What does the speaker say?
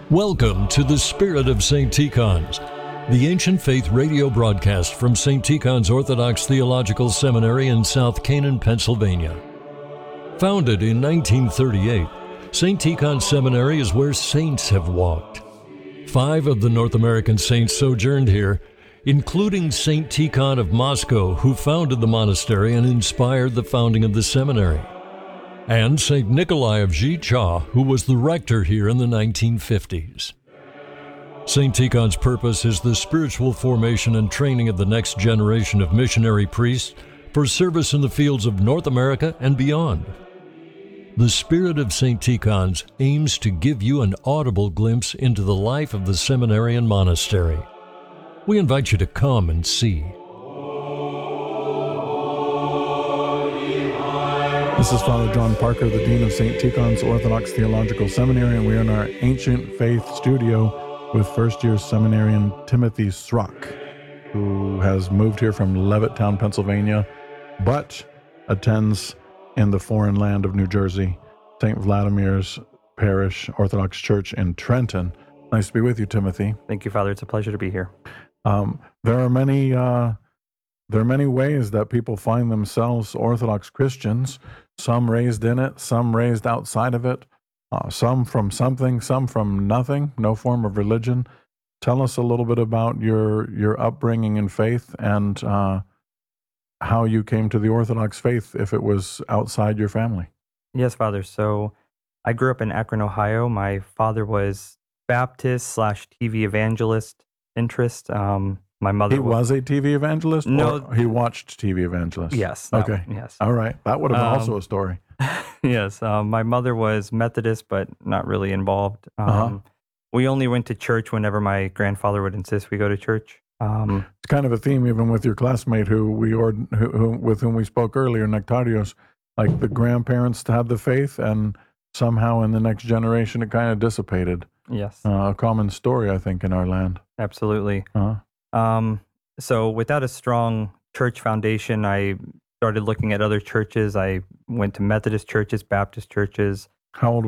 Welcome to the Spirit of St. Tikhon's, the ancient faith radio broadcast from St. Tikhon's Orthodox Theological Seminary in South Canaan, Pennsylvania. Founded in 1938, St. Tikhon Seminary is where saints have walked. 5 of the North American saints sojourned here, including St. Tikhon of Moscow, who founded the monastery and inspired the founding of the seminary, and St. Nikolai of Xicha, who was the rector here in the 1950s. St. Tikhon's purpose is the spiritual formation and training of the next generation of missionary priests for service in the fields of North America and beyond. The Spirit of St. Tikhon's aims to give you an audible glimpse into the life of the seminary and monastery. We invite you to come and see. This is Father John Parker, the Dean of St. Tikhon's Orthodox Theological Seminary, and we are in our Ancient Faith studio with first-year seminarian Timothy Srock, who has moved here from Levittown, Pennsylvania, but attends in the foreign land of New Jersey, St. Vladimir's Parish Orthodox Church in Trenton. Nice to be with you, Timothy. Thank you, Father. It's a pleasure to be here. There are many ways that people find themselves Orthodox Christians, some raised in it, some raised outside of it, some from something, some from nothing, no form of religion. Tell us a little bit about your upbringing in faith and how you came to the Orthodox faith, if it was outside your family. Yes, Father. So I grew up in Akron, Ohio. My father was Baptist/TV evangelist interest. My mother was a TV evangelist? No. Or he watched TV evangelists? Yes. Okay. Yes. All right. That would have been also a story. Yes. My mother was Methodist, but not really involved. Uh-huh. We only went to church whenever my grandfather would insist we go to church. It's kind of a theme even with your classmate with whom we spoke earlier, Nectarios. Like the grandparents had the faith, and somehow in the next generation it kind of dissipated. Yes. A common story, I think, in our land. Absolutely. Uh-huh. So without a strong church foundation, I started looking at other churches. I went to Methodist churches, Baptist churches. How old